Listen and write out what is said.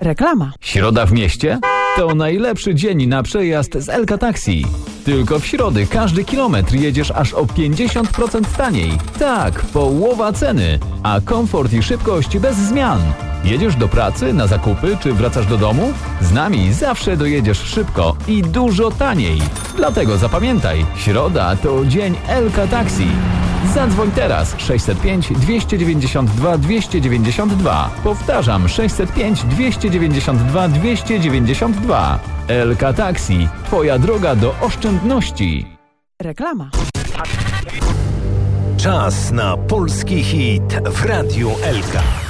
Reklama. Środa w mieście? To najlepszy dzień na przejazd z Elka Taxi. Tylko w środy każdy kilometr jedziesz aż o 50% taniej. Tak, połowa ceny, a komfort i szybkość bez zmian. Jedziesz do pracy, na zakupy czy wracasz do domu? Z nami zawsze dojedziesz szybko i dużo taniej. Dlatego zapamiętaj, środa to dzień Elka Taxi. Zadzwoń teraz 605 292 292. Powtarzam 605 292 292. Elka Taxi. Twoja droga do oszczędności. Reklama. Czas na polski hit w Radiu Elka.